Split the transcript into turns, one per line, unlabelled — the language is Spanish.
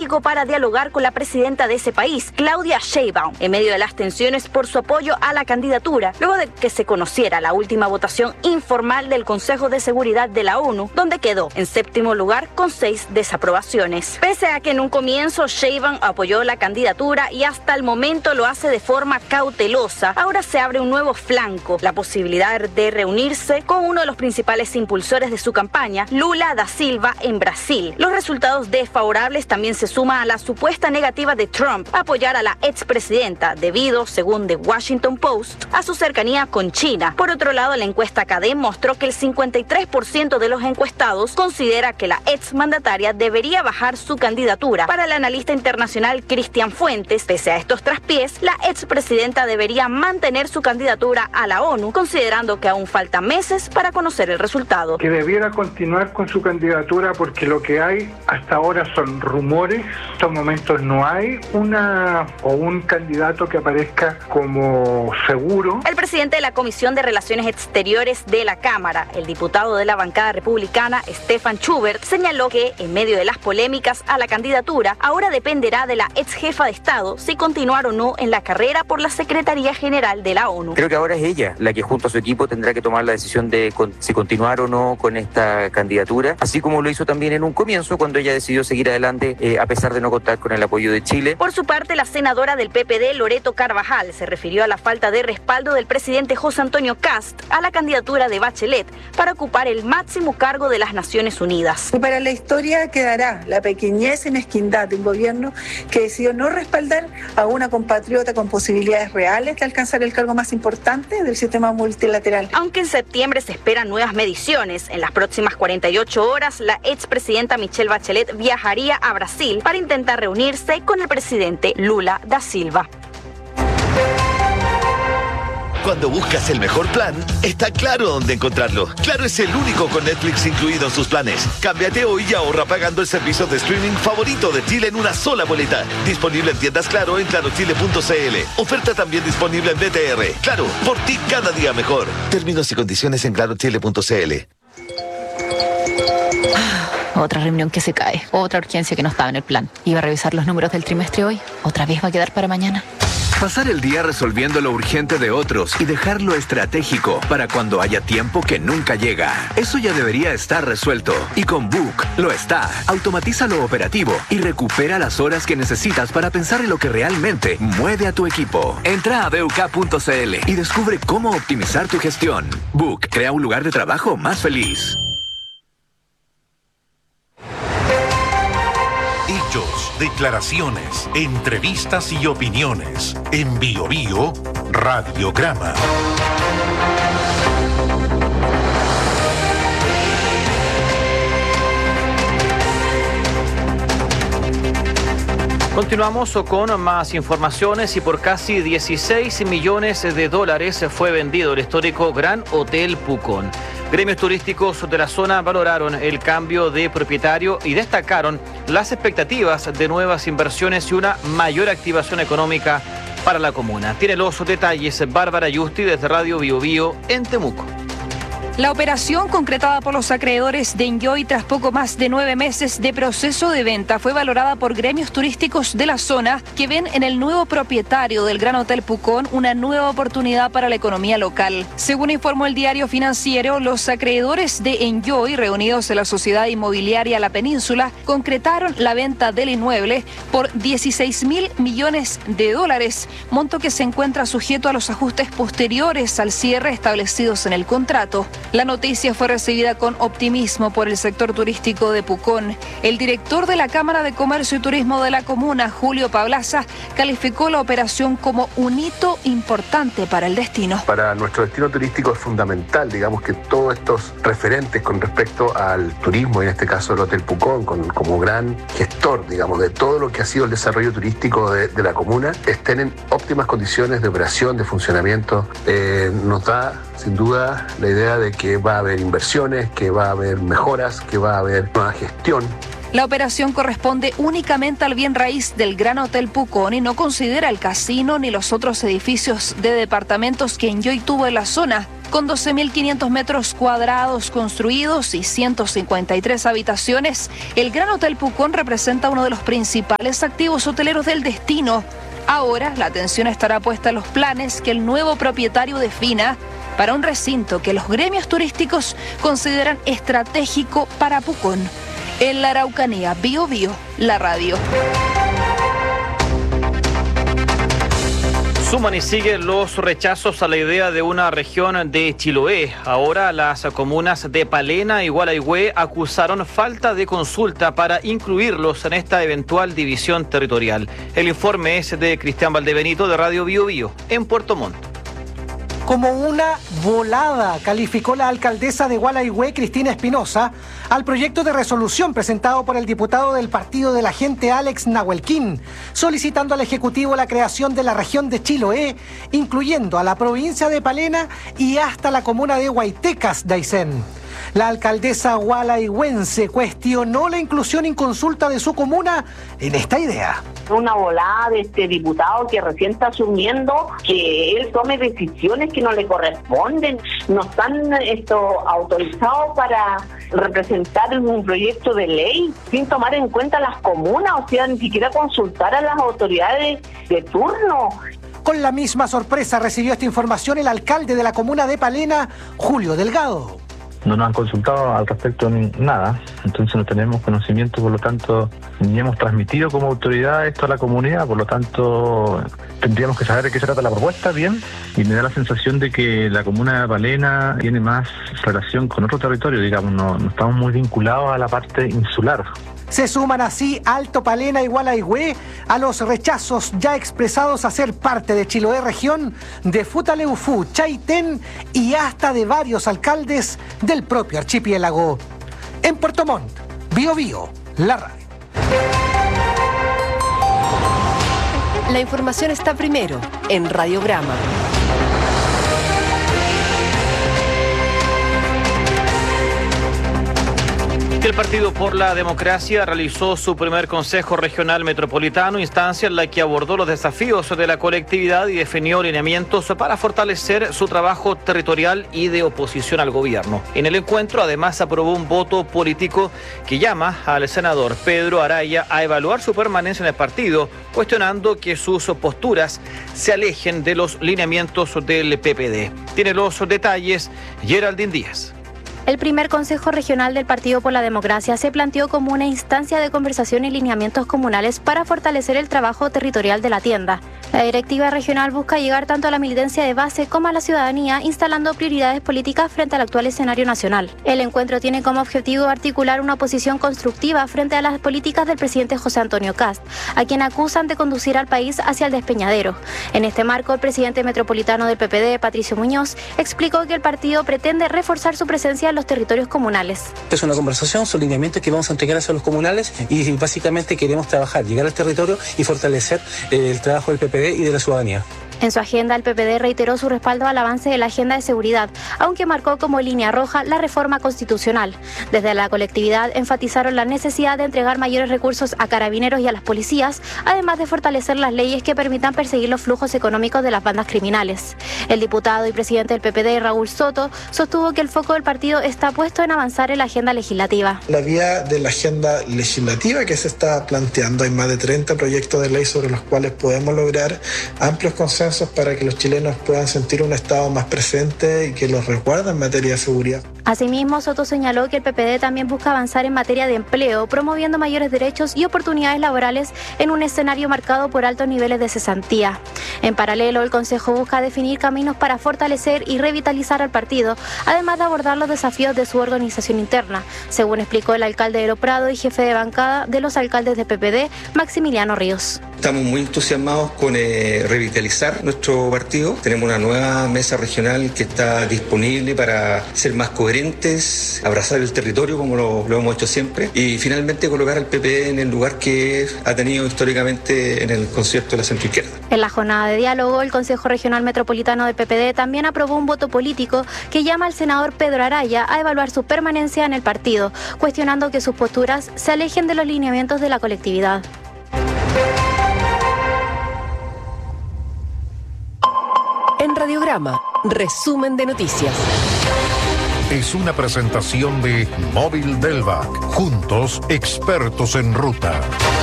diplomático para dialogar con la presidenta de ese país, Claudia Sheinbaum, en medio de las tensiones por su apoyo a la candidatura, luego de que se conociera la última votación informal del Consejo de Seguridad de la ONU, donde quedó en séptimo lugar con 6 desaprobaciones. Pese a que en un comienzo Sheinbaum apoyó la candidatura y hasta el momento lo hace de forma cautelosa, ahora se abre un nuevo flanco, la posibilidad de reunirse con uno de los principales impulsores de su campaña, Lula da Silva, en Brasil. Los resultados desfavorables también se suman a la supuesta negativa de Trump a apoyar a la expresidenta debido, según The Washington Post, a su cercanía con China. Por otro lado, la encuesta CADEM mostró que el 53% de los encuestados considera que la exmandataria debería bajar su candidatura. Para el analista internacional Cristian Fuentes, pese a estos traspiés, la expresidenta debería mantener su candidatura a la ONU, considerando que aún faltan meses para conocer el resultado.
Que debiera continuar con su candidatura porque lo que hay hasta ahora son rumores. En estos momentos no hay un candidato que aparezca como seguro.
El presidente de la Comisión de Relaciones Exteriores de la Cámara, el diputado de la bancada republicana, Stefan Schubert, señaló que, en medio de las polémicas a la candidatura, ahora dependerá de la ex jefa de Estado si continuar o no en la carrera por la Secretaría General de la ONU.
Creo que ahora es ella la que junto a su equipo tendrá que tomar la decisión de si continuar o no con esta candidatura, así como lo hizo también en un comienzo cuando ella decidió seguir adelante a pesar de no contar con el apoyo de Chile.
Por su parte, la senadora del PPD, Loreto Carvajal, se refirió a la falta de respaldo del presidente José Antonio Kast a la candidatura de Bachelet para ocupar el máximo cargo de las Naciones Unidas.
Y para la historia quedará la pequeñez y mezquindad de un gobierno que decidió no respaldar a una compatriota con posibilidades reales de alcanzar el cargo más importante del sistema multilateral.
Aunque en septiembre se esperan nuevas mediciones, en las próximas 48 horas la expresidenta Michelle Bachelet viajaría a Brasil para intentar reunirse con el presidente Lula da Silva.
Cuando buscas el mejor plan, está claro dónde encontrarlo. Claro es el único con Netflix incluido en sus planes. Cámbiate hoy y ahorra pagando el servicio de streaming favorito de Chile en una sola boleta. Disponible en tiendas Claro en clarochile.cl. Oferta también disponible en BTR. Claro, por ti cada día mejor. Términos y condiciones en clarochile.cl.
Otra reunión que se cae, otra urgencia que no estaba en el plan. Iba a revisar los números del trimestre hoy, otra vez va a quedar para mañana.
Pasar el día resolviendo lo urgente de otros y dejar lo estratégico para cuando haya tiempo que nunca llega. Eso ya debería estar resuelto. Y con Book lo está. Automatiza lo operativo y recupera las horas que necesitas para pensar en lo que realmente mueve a tu equipo. Entra a BUK.cl y descubre cómo optimizar tu gestión. Book crea un lugar de trabajo más feliz.
Hechos, declaraciones, entrevistas y opiniones. En Bio Bio, Radiograma.
Continuamos con más informaciones y por casi 16 millones de dólares fue vendido el histórico Gran Hotel Pucón. Gremios turísticos de la zona valoraron el cambio de propietario y destacaron las expectativas de nuevas inversiones y una mayor activación económica para la comuna. Tiene los detalles Bárbara Yusti desde Radio Bio Bio en Temuco.
La operación concretada por los acreedores de Enjoy tras poco más de 9 meses de proceso de venta fue valorada por gremios turísticos de la zona que ven en el nuevo propietario del Gran Hotel Pucón una nueva oportunidad para la economía local. Según informó el diario Financiero, los acreedores de Enjoy, reunidos en la Sociedad Inmobiliaria La Península, concretaron la venta del inmueble por 16.000 millones de dólares, monto que se encuentra sujeto a los ajustes posteriores al cierre establecidos en el contrato. La noticia fue recibida con optimismo por el sector turístico de Pucón. El director de la Cámara de Comercio y Turismo de la comuna, Julio Pablaza, calificó la operación como un hito importante para el destino.
Para nuestro destino turístico es fundamental, digamos, que todos estos referentes con respecto al turismo, y en este caso el Hotel Pucón, como gran gestor, digamos, de todo lo que ha sido el desarrollo turístico de la comuna, estén en óptimas condiciones de operación, de funcionamiento. Nos da, sin duda, la idea de que va a haber inversiones, que va a haber mejoras, que va a haber nueva gestión.
La operación corresponde únicamente al bien raíz del Gran Hotel Pucón y no considera el casino ni los otros edificios de departamentos que Enjoy tuvo en la zona. Con 12.500 metros cuadrados construidos y 153 habitaciones, el Gran Hotel Pucón representa uno de los principales activos hoteleros del destino. Ahora la atención estará puesta en los planes que el nuevo propietario defina para un recinto que los gremios turísticos consideran estratégico para Pucón. En la Araucanía, Bío Bío, la radio.
Suman y siguen los rechazos a la idea de una región de Chiloé. Ahora las comunas de Palena y Gualaihue acusaron falta de consulta para incluirlos en esta eventual división territorial. El informe es de Cristian Valdebenito de Radio Bío Bío en Puerto Montt.
Como una volada, calificó la alcaldesa de Gualaihue, Cristina Espinosa, al proyecto de resolución presentado por el diputado del Partido de la Gente, Alex Nahuelquín, solicitando al Ejecutivo la creación de la región de Chiloé, incluyendo a la provincia de Palena y hasta la comuna de Huaytecas de Aysén. La alcaldesa gualaihuense cuestionó la inclusión en consulta de su comuna en esta idea.
Una volada de este diputado que recién está asumiendo que él tome decisiones que no le corresponden. No están autorizados para representar un proyecto de ley sin tomar en cuenta las comunas, o sea, ni siquiera consultar a las autoridades de turno.
Con la misma sorpresa recibió esta información el alcalde de la comuna de Palena, Julio Delgado.
No nos han consultado al respecto nada, entonces no tenemos conocimiento, por lo tanto, ni hemos transmitido como autoridad esto a la comunidad, por lo tanto, tendríamos que saber de qué se trata la propuesta, bien, y me da la sensación de que la comuna de Palena tiene más relación con otro territorio, digamos, no estamos muy vinculados a la parte insular.
Se suman así Alto Palena y Gualaihue a los rechazos ya expresados a ser parte de Chiloé región, de Futaleufú, Chaitén y hasta de varios alcaldes del propio archipiélago. En Puerto Montt, Bío Bío, la radio.
La información está primero en Radiograma.
El Partido por la Democracia realizó su primer Consejo Regional Metropolitano, instancia en la que abordó los desafíos de la colectividad y definió lineamientos para fortalecer su trabajo territorial y de oposición al gobierno. En el encuentro, además, aprobó un voto político que llama al senador Pedro Araya a evaluar su permanencia en el partido, cuestionando que sus posturas se alejen de los lineamientos del PPD. Tiene los detalles Geraldine Díaz.
El primer Consejo Regional del Partido por la Democracia se planteó como una instancia de conversación y lineamientos comunales para fortalecer el trabajo territorial de la tienda. La directiva regional busca llegar tanto a la militancia de base como a la ciudadanía, instalando prioridades políticas frente al actual escenario nacional. El encuentro tiene como objetivo articular una posición constructiva frente a las políticas del presidente José Antonio Kast, a quien acusan de conducir al país hacia el despeñadero. En este marco, el presidente metropolitano del PPD, Patricio Muñoz, explicó que el partido pretende reforzar su presencia en los territorios comunales.
Es una conversación, son lineamientos que vamos a entregar hacia los comunales y básicamente queremos trabajar, llegar al territorio y fortalecer el trabajo del PPD y de la ciudadanía.
En su agenda, el PPD reiteró su respaldo al avance de la agenda de seguridad, aunque marcó como línea roja la reforma constitucional. Desde la colectividad enfatizaron la necesidad de entregar mayores recursos a carabineros y a las policías, además de fortalecer las leyes que permitan perseguir los flujos económicos de las bandas criminales. El diputado y presidente del PPD, Raúl Soto, sostuvo que el foco del partido está puesto en avanzar en la agenda legislativa.
La vía de la agenda legislativa que se está planteando, hay más de 30 proyectos de ley sobre los cuales podemos lograr amplios consensos para que los chilenos puedan sentir un Estado más presente y que los resguarde en materia de seguridad.
Asimismo, Soto señaló que el PPD también busca avanzar en materia de empleo, promoviendo mayores derechos y oportunidades laborales en un escenario marcado por altos niveles de cesantía. En paralelo, el Consejo busca definir caminos para fortalecer y revitalizar al partido, además de abordar los desafíos de su organización interna, según explicó el alcalde de Lo Prado y jefe de bancada de los alcaldes de PPD, Maximiliano Ríos.
Estamos muy entusiasmados con revitalizar nuestro partido. Tenemos una nueva mesa regional que está disponible para ser más coherentes, abrazar el territorio como lo hemos hecho siempre y finalmente colocar al PPD en el lugar que ha tenido históricamente en el concierto de la centroizquierda.
En la jornada de diálogo, el Consejo Regional Metropolitano del PPD también aprobó un voto político que llama al senador Pedro Araya a evaluar su permanencia en el partido, cuestionando que sus posturas se alejen de los lineamientos de la colectividad.
En Radio Radiograma, resumen de noticias.
Es una presentación de Móvil Delvac. Juntos, expertos en ruta.